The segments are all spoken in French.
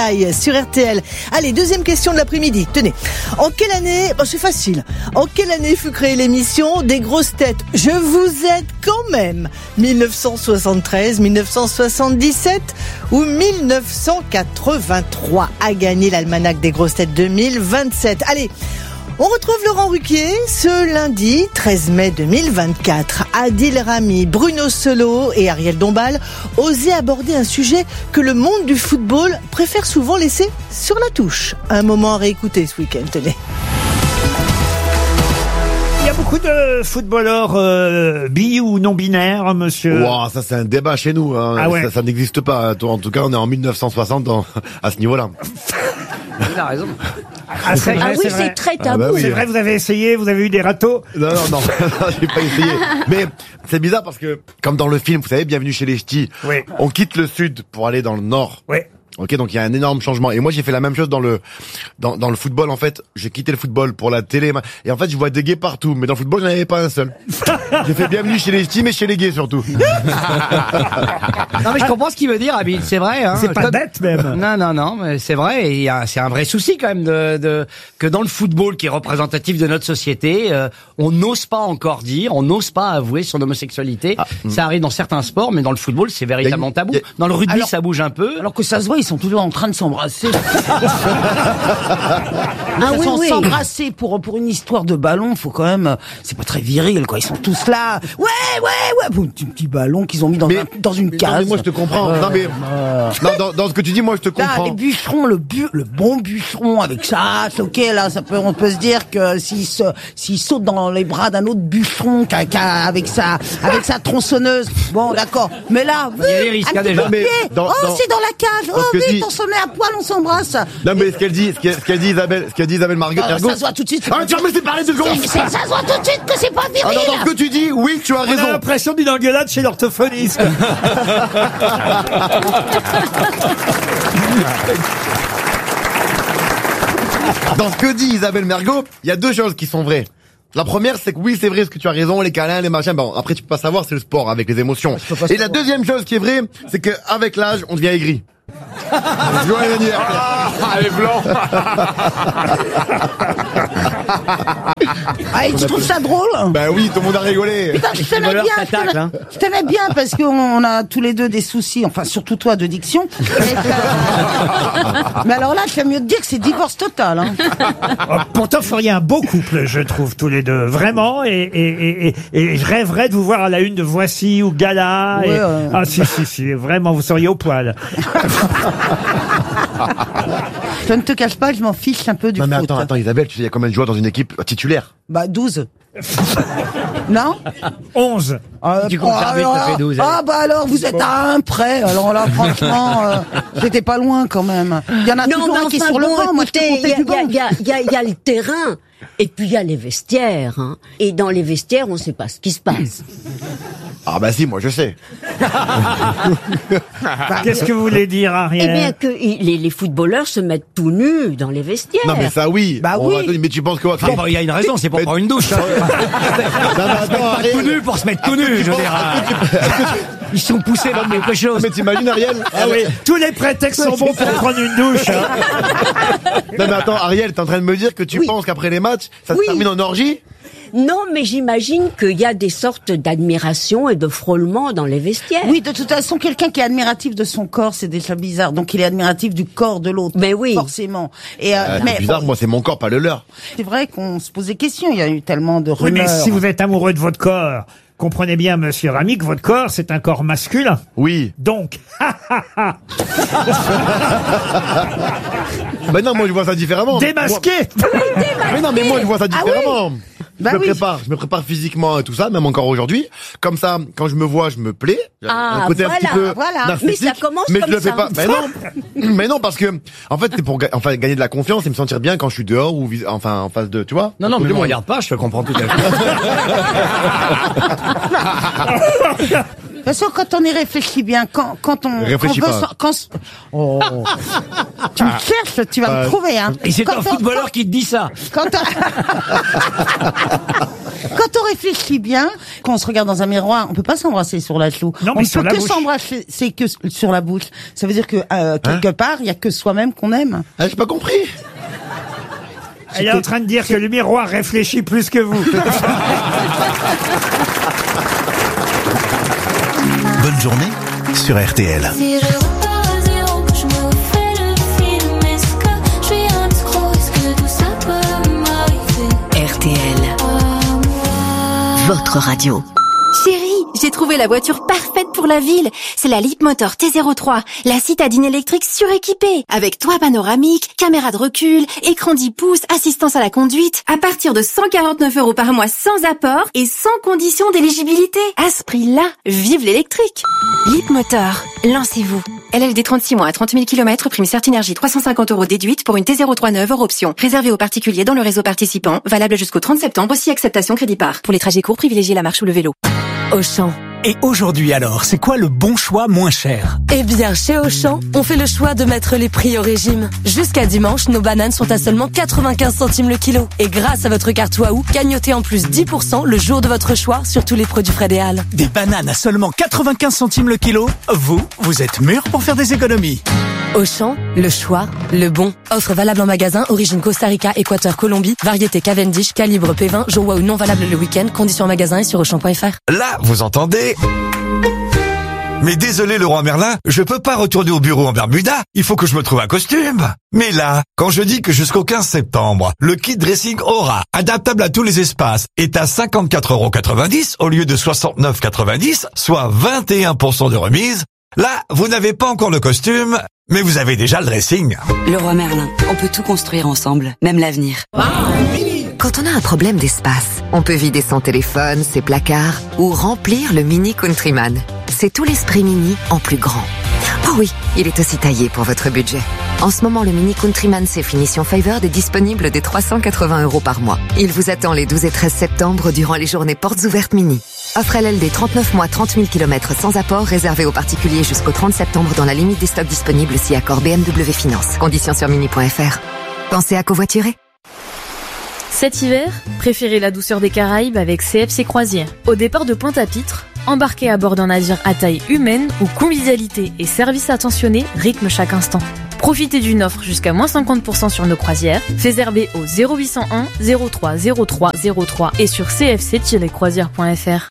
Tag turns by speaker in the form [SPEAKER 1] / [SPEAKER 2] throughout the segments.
[SPEAKER 1] Sur RTL. Allez, deuxième question de l'après-midi. Tenez. En quelle année, c'est facile. En quelle année fut créée l'émission des grosses têtes? Je vous aide quand même. 1973, 1977 ou 1983 a gagné l'almanach des grosses têtes 2027. Allez. On retrouve Laurent Ruquier ce lundi 13 mai 2024. Adil Rami, Bruno Solo et Ariel Dombal osaient aborder un sujet que le monde du football préfère souvent laisser sur la touche. Un moment à réécouter ce week-end, tenez.
[SPEAKER 2] Il y a beaucoup de footballeurs bi ou non binaires, monsieur.
[SPEAKER 3] Wow, ça c'est un débat chez nous. Hein.
[SPEAKER 2] Ah ouais.
[SPEAKER 3] Ça n'existe pas. En tout cas, on est en 1960 à ce niveau-là.
[SPEAKER 4] Il a raison.
[SPEAKER 2] Ah, c'est vrai,
[SPEAKER 5] oui, c'est très tabou.
[SPEAKER 3] bah oui.
[SPEAKER 2] C'est vrai, vous avez essayé, vous avez eu des râteaux.
[SPEAKER 3] Non, j'ai pas essayé. Mais c'est bizarre parce que, comme dans le film, vous savez, Bienvenue chez les Ch'tis,
[SPEAKER 2] Oui.
[SPEAKER 3] on quitte le sud pour aller dans le nord.
[SPEAKER 2] Oui.
[SPEAKER 3] Ok, donc il y a un énorme changement. Et moi, j'ai fait la même chose dans le football. En fait, j'ai quitté le football pour la télé. Et en fait, je vois des gays partout. Mais dans le football, j'en avais pas un seul. J'ai fait Bienvenue chez les Ch'tis, mais chez les gays surtout.
[SPEAKER 4] Non mais je comprends ce qu'il veut dire, Abid. C'est vrai. Hein.
[SPEAKER 2] C'est pas bête même.
[SPEAKER 4] Non, mais c'est vrai. Et c'est un vrai souci quand même que dans le football qui est représentatif de notre société, on n'ose pas encore dire, on n'ose pas avouer son homosexualité. Ça arrive dans certains sports, mais dans le football, c'est véritablement tabou. Dans le rugby, ça bouge un peu.
[SPEAKER 6] Alors que ça se voit, ils sont toujours en train de s'embrasser.
[SPEAKER 5] oui, oui.
[SPEAKER 6] S'embrasser pour une histoire de ballon, faut quand même, c'est pas très viril, quoi. Ils sont tous là. Ouais. Pour un petit ballon qu'ils ont mis dans une case.
[SPEAKER 3] Non, mais moi, je te comprends. Non, mais, dans ce que tu dis, moi, je te comprends.
[SPEAKER 6] Là, les bûcherons, le bon bûcheron avec ça, c'est ok, là, on peut se dire que s'il saute dans les bras d'un autre bûcheron avec sa tronçonneuse, bon, d'accord. Mais là,
[SPEAKER 4] il y a des risques,
[SPEAKER 6] un petit
[SPEAKER 3] déjà.
[SPEAKER 6] peu de pied.
[SPEAKER 3] Mais dans-
[SPEAKER 6] c'est dans la cage. Oh,
[SPEAKER 3] que
[SPEAKER 6] vite,
[SPEAKER 3] dit-
[SPEAKER 6] on se met à poil, on s'embrasse.
[SPEAKER 3] Non, mais ce qu'elle dit Isabelle Margot.
[SPEAKER 6] Ça se voit tout de suite.
[SPEAKER 3] Ah, tu vas me laisser parler 2 secondes.
[SPEAKER 6] Ça se voit tout de suite que c'est pas viril.
[SPEAKER 3] Alors, dans ce que tu dis, oui, tu as
[SPEAKER 2] On
[SPEAKER 3] raison.
[SPEAKER 2] a l'impression d'une engueulade chez l'orthophoniste.
[SPEAKER 3] Dans ce que dit Isabelle Mergo, il y a 2 choses qui sont vraies. La première, c'est que oui, c'est vrai ce que tu as raison, les câlins, les machins. Bon, après, tu peux pas savoir, c'est le sport avec les émotions. Et la deuxième chose qui est vraie, c'est que avec l'âge, on devient aigri. Joyeux anniversaire.
[SPEAKER 7] Elle est blanc.
[SPEAKER 6] Ah, et tu trouves ça drôle?
[SPEAKER 3] Ben oui, tout le monde a rigolé.
[SPEAKER 6] Putain, je t'aimais bien parce qu'on a tous les deux des soucis, enfin surtout toi de diction. Mais alors là, je fais mieux de dire que c'est divorce total. Hein.
[SPEAKER 2] Pourtant, vous feriez un beau couple, je trouve, tous les deux. Vraiment. Et je rêverais de vous voir à la une de Voici ou Gala.
[SPEAKER 6] Ouais,
[SPEAKER 2] Ah, si. Vraiment, vous seriez au poil.
[SPEAKER 6] Je ne te cache pas, je m'en fiche un peu du
[SPEAKER 3] Non mais
[SPEAKER 6] foot.
[SPEAKER 3] attends, Isabelle, tu sais, il y a combien de joueurs dans une équipe titulaire?
[SPEAKER 6] Bah 12. Non
[SPEAKER 2] 11.
[SPEAKER 4] Du coup, ça fait 12.
[SPEAKER 6] Ah bah alors, vous êtes à un près. Alors là, franchement, j'étais pas loin quand même. Il y en a toujours un qui est sur le banc. Moi, je te comptais du banc.
[SPEAKER 5] Il y a le terrain. Et puis il y a les vestiaires. Hein. Et dans les vestiaires, on ne sait pas ce qui se passe.
[SPEAKER 3] Ah bah si, moi je sais.
[SPEAKER 2] Qu'est-ce que vous voulez dire, Ariel?
[SPEAKER 5] Eh bien, que les footballeurs se mettent tout nus dans les vestiaires.
[SPEAKER 3] Non mais ça oui.
[SPEAKER 6] Bah
[SPEAKER 3] On
[SPEAKER 6] oui.
[SPEAKER 3] va- Mais tu penses quoi?
[SPEAKER 4] Il y a une raison, c'est pour prendre une douche.
[SPEAKER 3] Non, mais attends,
[SPEAKER 4] Pas
[SPEAKER 3] Ariel.
[SPEAKER 4] tout nu pour se mettre tout nu, je veux dire. Ils sont poussés par quelque chose.
[SPEAKER 3] Mais t'imagines Ariel?
[SPEAKER 2] Ah oui, tous les prétextes sont bons pour prendre une douche. Hein.
[SPEAKER 3] Non mais attends, Ariel, t'es en train de me dire que tu penses qu'après les matchs, ça se
[SPEAKER 5] Oui.
[SPEAKER 3] termine en orgie?
[SPEAKER 5] Non, mais j'imagine qu'il y a des sortes d'admiration et de frôlement dans les vestiaires.
[SPEAKER 6] Oui, de toute façon, quelqu'un qui est admiratif de son corps, c'est déjà bizarre. Donc, il est admiratif du corps de l'autre.
[SPEAKER 5] Mais oui.
[SPEAKER 6] Forcément. Et,
[SPEAKER 3] C'est bizarre, moi c'est mon corps, pas le leur.
[SPEAKER 6] c'est vrai qu'on se pose des questions. Il y a eu tellement de
[SPEAKER 2] Oui, mais
[SPEAKER 6] rumeurs.
[SPEAKER 2] si vous êtes amoureux de votre corps, comprenez bien, monsieur Rami, que votre corps, c'est un corps masculin.
[SPEAKER 3] Oui.
[SPEAKER 2] Donc,
[SPEAKER 3] Bah non, moi je vois ça différemment.
[SPEAKER 2] démasqué.
[SPEAKER 3] Mais non, mais moi je vois ça différemment.
[SPEAKER 6] Bah
[SPEAKER 3] je
[SPEAKER 6] oui.
[SPEAKER 3] me prépare physiquement et tout ça, même encore aujourd'hui. Comme ça, quand je me vois, je me plais.
[SPEAKER 5] Ah,
[SPEAKER 3] un côté un
[SPEAKER 5] voilà,
[SPEAKER 3] petit peu
[SPEAKER 5] voilà.
[SPEAKER 3] narcissique,
[SPEAKER 5] Mais ça commence
[SPEAKER 3] mais
[SPEAKER 5] comme
[SPEAKER 3] je le fais
[SPEAKER 5] ça.
[SPEAKER 3] pas. Mais non, parce que en fait, c'est pour gagner de la confiance et me sentir bien quand je suis dehors ou en face de, tu vois.
[SPEAKER 4] Non, mais
[SPEAKER 3] Tout
[SPEAKER 4] me
[SPEAKER 3] le monde.
[SPEAKER 4] regarde pas, je te comprends tout à fait.
[SPEAKER 6] De toute façon, quand on y réfléchit bien, quand on...
[SPEAKER 3] Réfléchis
[SPEAKER 6] quand on
[SPEAKER 3] pas.
[SPEAKER 6] veut Oh. Tu me cherches, tu vas me trouver, hein.
[SPEAKER 4] Et c'est
[SPEAKER 6] Quand
[SPEAKER 4] un footballeur qui te dit ça.
[SPEAKER 6] Quand Quand on réfléchit bien, quand on se regarde dans un miroir, on peut pas s'embrasser sur la joue.
[SPEAKER 2] Non,
[SPEAKER 6] on
[SPEAKER 2] mais
[SPEAKER 6] ne
[SPEAKER 2] sur
[SPEAKER 6] peut
[SPEAKER 2] la
[SPEAKER 6] que
[SPEAKER 2] bouche.
[SPEAKER 6] s'embrasser, c'est que sur la bouche. Ça veut dire que quelque part, il y a que soi-même qu'on aime.
[SPEAKER 3] Ah, j'ai pas compris.
[SPEAKER 2] Elle est en train de dire que le miroir réfléchit plus que vous.
[SPEAKER 7] Bonne journée sur RTL.
[SPEAKER 8] Si je repars à zéro, que je me refais le film, est-ce que je suis un escroc, est-ce que tout ça peut m'arriver?
[SPEAKER 9] RTL, votre radio.
[SPEAKER 10] Chérie, j'ai trouvé la voiture parfaite pour la ville. C'est la Leapmotor T03, la citadine électrique suréquipée, avec toit panoramique, caméra de recul, écran 10 pouces, assistance à la conduite, à partir de 149 € par mois sans apport et sans condition d'éligibilité. À ce prix-là, vive l'électrique. Leapmotor, lancez-vous. LLD 36 mois à 30 000 km, prime Certinergie 350 € déduite pour une T03 neuve hors option. Réservé aux particuliers dans le réseau participant, valable jusqu'au 30 septembre, aussi acceptation crédit par. Pour les trajets courts, privilégiez la marche ou le vélo.
[SPEAKER 9] Auchan.
[SPEAKER 11] Et aujourd'hui alors, c'est quoi le bon choix moins cher?
[SPEAKER 9] Eh bien, chez Auchan, on fait le choix de mettre les prix au régime. Jusqu'à dimanche, nos bananes sont à seulement 95 centimes le kilo. Et grâce à votre carte Waouh, gagnotez en plus 10% le jour de votre choix sur tous les produits frais Déal.
[SPEAKER 11] Des bananes à seulement 95 centimes le kilo? Vous êtes mûrs pour faire des économies.
[SPEAKER 9] Auchan, le choix, le bon. Offre valable en magasin, origine Costa Rica, Équateur, Colombie, variété Cavendish, calibre P20, jour Waouh non valable le week-end, conditions en magasin et sur Auchan.fr.
[SPEAKER 12] Là, vous entendez? Mais désolé Leroy Merlin, je peux pas retourner au bureau en Bermuda, il faut que je me trouve un costume. Mais là, quand je dis que jusqu'au 15 septembre, le kit dressing Aura, adaptable à tous les espaces, est à 54,90 € au lieu de 69,90 €, soit 21% de remise, là, vous n'avez pas encore le costume, mais vous avez déjà le dressing.
[SPEAKER 13] Leroy Merlin, on peut tout construire ensemble, même l'avenir.
[SPEAKER 14] Quand on a un problème d'espace, on peut vider son téléphone, ses placards ou remplir le Mini Countryman. C'est tout l'esprit Mini en plus grand. Oh oui, il est aussi taillé pour votre budget. En ce moment, le Mini Countryman c'est finition Favored est disponible dès 380 € par mois. Il vous attend les 12 et 13 septembre durant les journées portes ouvertes Mini. Offre LLD 39 mois, 30 000 km sans apport, réservé aux particuliers jusqu'au 30 septembre dans la limite des stocks disponibles si accord BMW Finance. Conditions sur mini.fr. Pensez à covoiturer.
[SPEAKER 15] Cet hiver, préférez la douceur des Caraïbes avec CFC Croisières. Au départ de Pointe-à-Pitre, embarquez à bord d'un navire à taille humaine où convivialité et service attentionné rythment chaque instant. Profitez d'une offre jusqu'à moins 50% sur nos croisières. Réservez au 0801 03 03 03 et sur cfc-croisières.fr.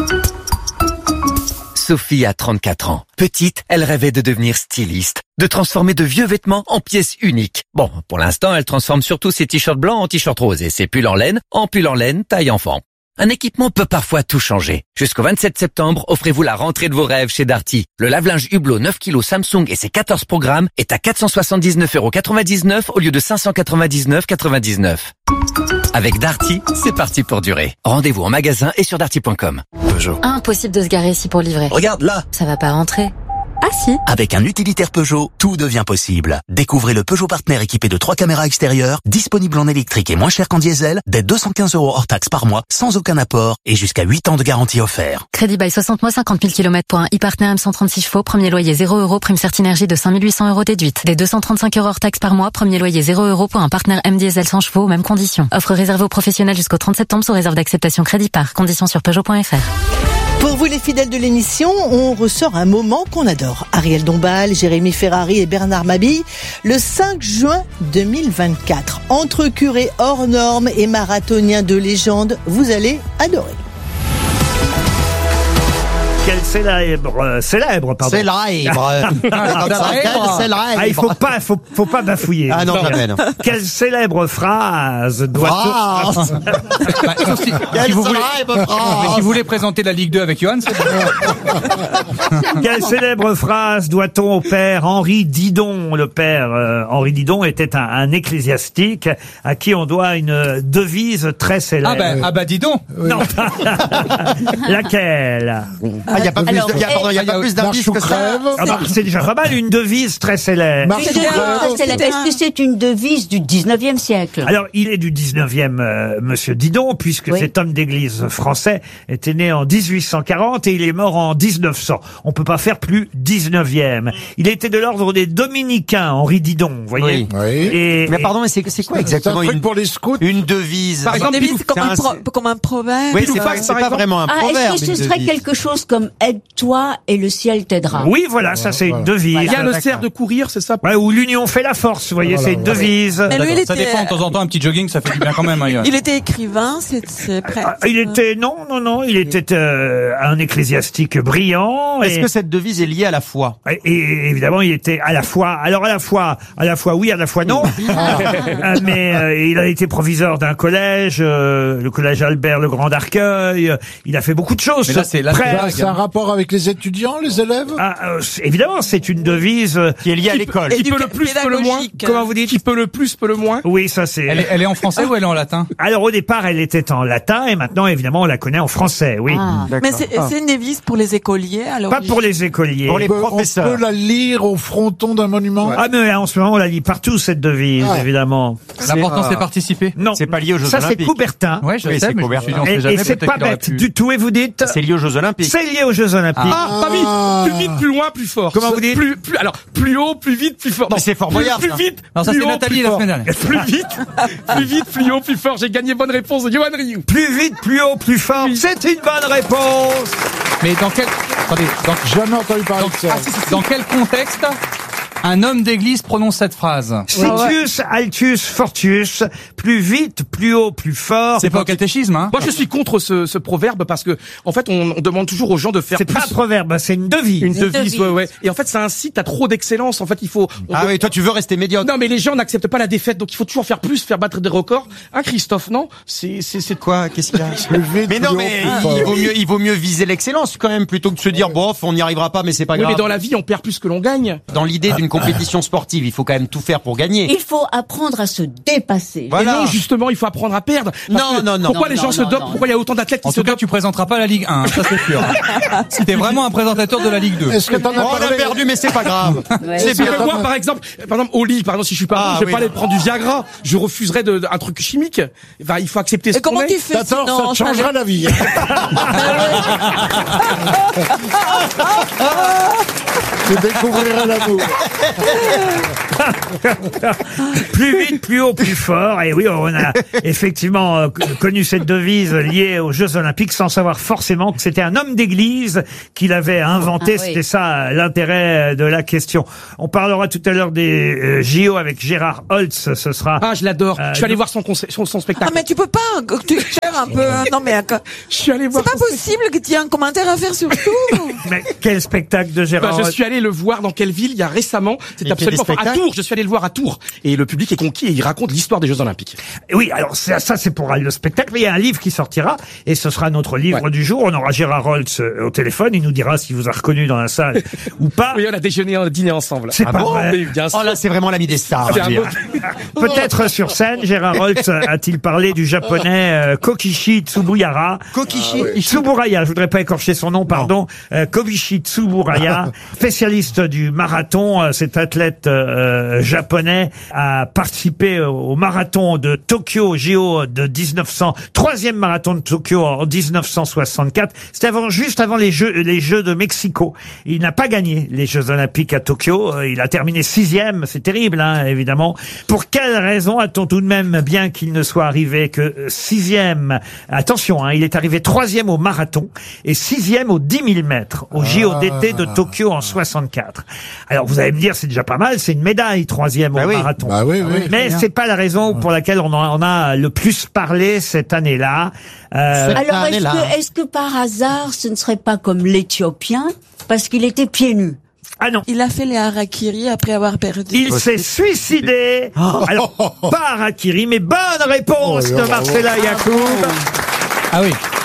[SPEAKER 16] Sophie a 34 ans. Petite, elle rêvait de devenir styliste, de transformer de vieux vêtements en pièces uniques. Bon, pour l'instant, elle transforme surtout ses t-shirts blancs en t-shirts roses et ses pulls en laine taille enfant. Un équipement peut parfois tout changer. Jusqu'au 27 septembre, offrez-vous la rentrée de vos rêves chez Darty. Le lave-linge Hublot 9 kg Samsung et ses 14 programmes est à 479,99 € au lieu de 599,99 €. Avec Darty, c'est parti pour durer. Rendez-vous en magasin et sur darty.com.
[SPEAKER 17] Peugeot.
[SPEAKER 18] Impossible de se garer ici pour livrer.
[SPEAKER 17] Regarde là.
[SPEAKER 18] Ça va pas rentrer. Ah si.
[SPEAKER 17] Avec un utilitaire Peugeot, tout devient possible. Découvrez le Peugeot Partner équipé de 3 caméras extérieures, disponible en électrique et moins cher qu'en diesel, dès 215 € hors taxe par mois, sans aucun apport et jusqu'à 8 ans de garantie offert.
[SPEAKER 18] Crédit bail 60 mois, 50 000 km pour un e-Partner M136 chevaux, premier loyer 0 €, prime Certinergie de 5 800 € déduite. Dès 235 € hors taxe par mois, premier loyer 0 € pour un Partner M diesel 100 chevaux, mêmes conditions. Offre réservée aux professionnels jusqu'au 30 septembre sous réserve d'acceptation crédit par. Conditions sur Peugeot.fr.
[SPEAKER 1] Pour vous les fidèles de l'émission, on ressort un moment qu'on adore. Ariel Dombal, Jérémy Ferrari et Bernard Mabille, le 5 juin 2024. Entre curés hors normes et marathoniens de légende, vous allez adorer.
[SPEAKER 2] Quel célèbre, pardon. Ah, il faut pas bafouiller.
[SPEAKER 3] Ah non, jamais, non.
[SPEAKER 2] Quelle célèbre phrase doit-on...
[SPEAKER 19] Si vous voulez présenter la Ligue 2 avec Johan, c'est
[SPEAKER 2] Quelle célèbre phrase doit-on au père Henri Didon? Le père Henri Didon était un ecclésiastique à qui on doit une devise très célèbre.
[SPEAKER 19] Ah bah Didon.
[SPEAKER 2] Non. Laquelle?
[SPEAKER 3] Ah, il n'y a
[SPEAKER 5] Alors,
[SPEAKER 3] il y a pas plus d'indices que ça.
[SPEAKER 2] Ah bah, c'est déjà pas mal, une devise très célèbre.
[SPEAKER 5] Est-ce que c'est une devise du 19e siècle?
[SPEAKER 2] Alors, il est du 19e, Monsieur Didon, puisque cet homme d'église français était né en 1840 et il est mort en 1900. On peut pas faire plus 19e. Il était de l'ordre des Dominicains, Henri Didon, vous voyez. Et,
[SPEAKER 20] mais pardon, mais c'est quoi exactement
[SPEAKER 21] pour les scouts?
[SPEAKER 20] Une devise?
[SPEAKER 21] Par exemple,
[SPEAKER 22] comme un proverbe.
[SPEAKER 20] Oui, c'est pas vraiment un proverbe.
[SPEAKER 5] Est-ce que ce serait quelque chose comme aide-toi et le ciel t'aidera?
[SPEAKER 2] Oui, voilà, ça c'est une devise.
[SPEAKER 21] Il y a le cerf de courir, c'est ça?
[SPEAKER 2] Ouais, où l'union fait la force, vous voyez, c'est une devise.
[SPEAKER 19] Mais lui, ça dépend, de temps en temps, un petit jogging, ça fait du bien quand même.
[SPEAKER 22] Il était écrivain, c'est prêt.
[SPEAKER 2] Il était, non, il était un ecclésiastique brillant.
[SPEAKER 20] Est-ce que cette devise est liée à la foi?
[SPEAKER 2] Et évidemment, il était à la fois, alors à la fois oui, à la fois non. Mais il a été proviseur d'un collège, le collège Albert le Grand d'Arcueil. Il a fait beaucoup de choses.
[SPEAKER 21] Mais là, c'est un rapport avec les étudiants, les élèves?
[SPEAKER 2] Évidemment, c'est une devise
[SPEAKER 20] qui est liée à l'école.
[SPEAKER 21] Qui peut le plus, peut le moins.
[SPEAKER 2] Comment vous dites?
[SPEAKER 21] Qui peut le plus, peut le moins.
[SPEAKER 2] Oui, ça c'est.
[SPEAKER 19] Elle est en français ou elle est en latin?
[SPEAKER 2] Alors au départ, elle était en latin et maintenant, évidemment, on la connaît en français. Oui.
[SPEAKER 22] Mais c'est une devise pour les écoliers, alors?
[SPEAKER 2] Pas pour les écoliers.
[SPEAKER 20] Pour les professeurs.
[SPEAKER 21] On peut la lire au fronton d'un monument.
[SPEAKER 2] Ah mais en ce moment, on la lit partout cette devise, évidemment.
[SPEAKER 19] L'important c'est participer.
[SPEAKER 2] Non,
[SPEAKER 20] c'est pas lié aux Jeux Olympiques.
[SPEAKER 2] Ça c'est Coubertin.
[SPEAKER 19] Ouais, je sais, mais
[SPEAKER 2] et c'est pas bête du tout. Et vous dites?
[SPEAKER 20] C'est lié aux Jeux Olympiques.
[SPEAKER 2] C'est lié aux Jeux Olympiques.
[SPEAKER 21] Ah, pas vite, plus vite, plus loin, plus fort.
[SPEAKER 2] Comment vous dites?
[SPEAKER 21] Plus haut, plus vite, plus fort.
[SPEAKER 20] Non, c'est Fort Boyard.
[SPEAKER 21] Plus vite.
[SPEAKER 19] Non, ça c'est Nathalie la semaine dernière.
[SPEAKER 21] Plus vite, plus haut, plus fort. J'ai gagné bonne réponse de Johan Rioux.
[SPEAKER 2] Plus vite, plus haut, plus fort. C'est une bonne réponse.
[SPEAKER 19] Mais dans quel, attendez,
[SPEAKER 21] jamais entendu parler de ça.
[SPEAKER 19] Dans quel contexte un homme d'église prononce cette phrase?
[SPEAKER 2] Sitius, Altius, Fortius, plus vite, plus haut, plus fort.
[SPEAKER 19] C'est pas au catéchisme, hein?
[SPEAKER 21] Moi, je suis contre ce proverbe parce que, en fait, on demande toujours aux gens de faire.
[SPEAKER 2] C'est pas un proverbe, c'est une devise.
[SPEAKER 21] Une devise, ouais. Et en fait, ça incite à trop d'excellence. En fait, il faut.
[SPEAKER 20] Oui, toi, tu veux rester médiocre.
[SPEAKER 21] Non, mais les gens n'acceptent pas la défaite, donc il faut toujours faire plus, faire battre des records. Christophe, non? C'est
[SPEAKER 20] quoi? Qu'est-ce qu'il y a? Mais non, mais il vaut mieux viser l'excellence quand même plutôt que de se dire bof, on n'y arrivera pas, mais c'est pas grave.
[SPEAKER 21] Mais dans la vie, on perd plus que l'on gagne.
[SPEAKER 20] Dans l'idée d'une compétition sportive, il faut quand même tout faire pour gagner.
[SPEAKER 5] Il faut apprendre à se dépasser.
[SPEAKER 21] Voilà. Et non, justement, il faut apprendre à perdre.
[SPEAKER 20] Non.
[SPEAKER 21] Pourquoi les gens se dopent? Pourquoi il y a autant d'athlètes qui se dopent?
[SPEAKER 19] En tout cas, tu présenteras pas la Ligue 1, ça c'est sûr. Si t'es vraiment un présentateur de la Ligue 2.
[SPEAKER 21] Est-ce que t'en as
[SPEAKER 20] on a perdu, mais c'est pas grave.
[SPEAKER 21] C'est bien. Moi, par exemple, au lit, par exemple, si je suis pas je vais pas aller prendre du Viagra, je refuserais un truc chimique. Enfin, il faut accepter ce qu'on est.
[SPEAKER 22] Comment tu fais?
[SPEAKER 21] Attends, ça te changera la vie. Tu découvriras l'amour.
[SPEAKER 2] Plus vite, plus haut, plus fort. Et oui, on a effectivement connu cette devise liée aux Jeux Olympiques sans savoir forcément que c'était un homme d'église qui l'avait inventé. C'était ça l'intérêt de la question. On parlera tout à l'heure des JO avec Gérard Holtz. Ce sera.
[SPEAKER 21] Ah, je l'adore. Je suis allé voir son spectacle.
[SPEAKER 22] Ah, mais tu peux pas. Tu cherches un peu. Non, mais
[SPEAKER 21] je suis allé voir.
[SPEAKER 22] C'est pas possible que tu aies un commentaire à faire sur tout.
[SPEAKER 2] Mais quel spectacle de Gérard Holtz?
[SPEAKER 21] Je suis allé le voir dans quelle ville il y a récemment. C'est absolument à Tours. Je suis allé le voir à Tours. Et le public est conquis et il raconte l'histoire des Jeux Olympiques.
[SPEAKER 2] Oui, alors ça c'est pour le spectacle. Mais il y a un livre qui sortira et ce sera notre livre du jour. On aura Gérard Holtz au téléphone. Il nous dira s'il vous a reconnu dans la salle ou pas.
[SPEAKER 21] Oui, on a déjeuné, on a dîné ensemble.
[SPEAKER 2] C'est pas vrai.
[SPEAKER 21] Oui, bien sûr.
[SPEAKER 20] Oh là, c'est vraiment l'ami des stars.
[SPEAKER 2] Peut-être sur scène, Gérard Holtz a-t-il parlé du japonais Kokichi Tsuburaya. Tsuburaya, je voudrais pas écorcher son nom, pardon. Kokichi Tsuburaya, spécialiste du marathon. Cet athlète japonais a participé au marathon de Tokyo, JO de 3e marathon de Tokyo en 1964. C'était juste avant les Jeux de Mexico. Il n'a pas gagné les Jeux Olympiques à Tokyo. Il a terminé 6e. C'est terrible, hein, évidemment. Pour quelle raison a-t-on tout de même bien qu'il ne soit arrivé que 6e? Attention, hein, il est arrivé 3e au marathon et 6e aux 10 000 mètres au JO d'été de Tokyo en 64. Alors vous allez me dire, c'est déjà pas mal, c'est une médaille 3e au marathon. Mais c'est pas la raison pour laquelle on en a le plus parlé cette année-là.
[SPEAKER 5] Alors est-ce que par hasard ce ne serait pas comme l'Éthiopien parce qu'il était pieds nus?
[SPEAKER 22] Ah non. Il a fait les harakiri après avoir perdu.
[SPEAKER 2] Il s'est suicidé. Alors, pas harakiri, mais bonne réponse de Marcella Yacoub.
[SPEAKER 19] Ah oui.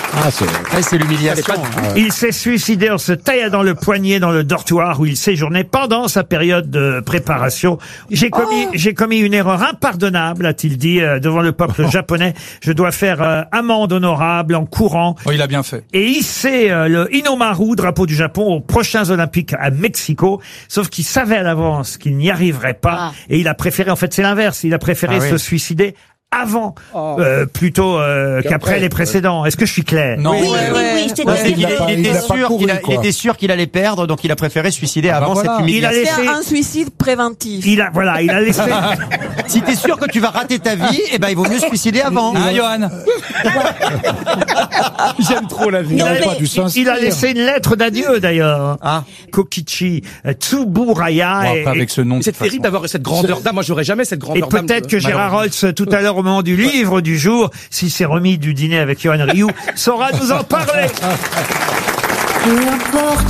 [SPEAKER 20] C'est l'humiliation.
[SPEAKER 2] Il s'est suicidé en se taillant le poignet dans le dortoir où il séjournait pendant sa période de préparation. J'ai commis une erreur impardonnable, a-t-il dit devant le peuple japonais. Je dois faire amende honorable en courant.
[SPEAKER 19] Oh, il a bien fait.
[SPEAKER 2] Et hisser le Inomaru, drapeau du Japon, aux prochains Olympiques à Mexico. Sauf qu'il savait à l'avance qu'il n'y arriverait pas. Et il a préféré, en fait c'est l'inverse, il a préféré se suicider avant, plutôt qu'après les précédents. Est-ce que je suis clair?
[SPEAKER 20] Non.
[SPEAKER 22] Oui,
[SPEAKER 20] Il était sûr qu'il allait perdre, donc il a préféré se suicider avant cette humiliation.
[SPEAKER 22] C'est un suicide préventif.
[SPEAKER 2] Il a laissé.
[SPEAKER 20] Si t'es sûr que tu vas rater ta vie, eh ben il vaut mieux se suicider avant.
[SPEAKER 19] Hein, Johan?
[SPEAKER 21] J'aime trop la vie.
[SPEAKER 2] Il a laissé une lettre d'adieu d'ailleurs. Kokichi Tsuburaya.
[SPEAKER 19] Avec ce nom.
[SPEAKER 21] C'est terrible d'avoir cette grandeur d'âme. Moi, j'aurais jamais cette grandeur d'âme.
[SPEAKER 2] Et peut-être que Gérard Roltz, tout à l'heure au moment du livre du jour, s'il s'est remis du dîner avec Johan Rioux, saura nous en parler.